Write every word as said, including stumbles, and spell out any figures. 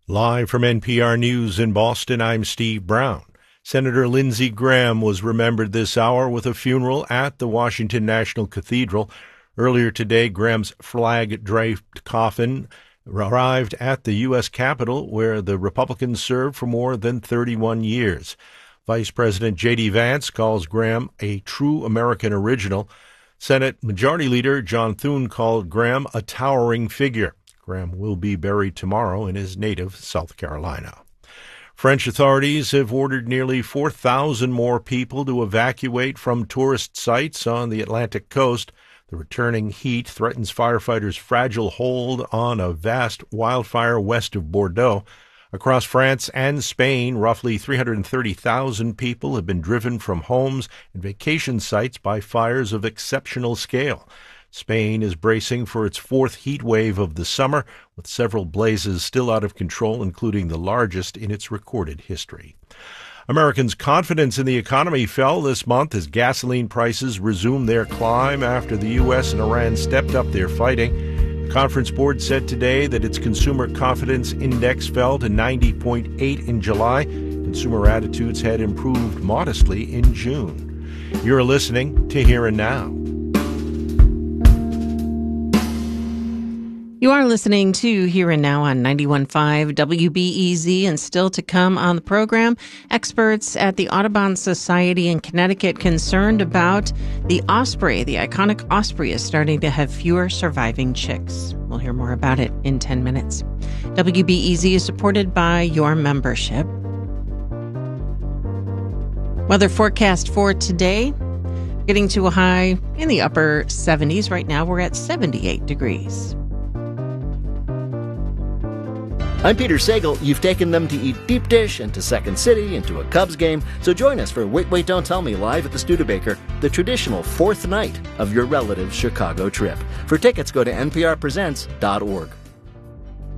Live from N P R News in Boston, I'm Steve Brown. Senator Lindsey Graham was remembered this hour with a funeral at the Washington National Cathedral. Earlier today, Graham's flag-draped coffin arrived at the U S Capitol, where the Republicans served for more than thirty-one years. Vice President J D. Vance calls Graham a true American original. Senate Majority Leader John Thune called Graham a towering figure. Graham will be buried tomorrow in his native South Carolina. French authorities have ordered nearly four thousand more people to evacuate from tourist sites on the Atlantic coast. The returning heat threatens firefighters' fragile hold on a vast wildfire west of Bordeaux. Across France and Spain, roughly three hundred thirty thousand people have been driven from homes and vacation sites by fires of exceptional scale. Spain is bracing for its fourth heat wave of the summer, with several blazes still out of control, including the largest in its recorded history. Americans' confidence in the economy fell this month as gasoline prices resumed their climb after the U S and Iran stepped up their fighting. The Conference Board said today that its Consumer Confidence Index fell to ninety point eight in July. Consumer attitudes had improved modestly in June. You're listening to Here and Now. You are listening to Here and Now on ninety-one point five W B E Z, and still to come on the program, experts at the Audubon Society in Connecticut concerned about the osprey. The iconic osprey is starting to have fewer surviving chicks. We'll hear more about it in ten minutes. W B E Z is supported by your membership. Weather forecast for today, getting to a high in the upper seventies. Right now we're at seventy-eight degrees. I'm Peter Sagal. You've taken them to eat deep dish and to Second City and to a Cubs game. So join us for Wait, Wait, Don't Tell Me live at the Studebaker, the traditional fourth night of your relative's Chicago trip. For tickets, go to N P R presents dot org.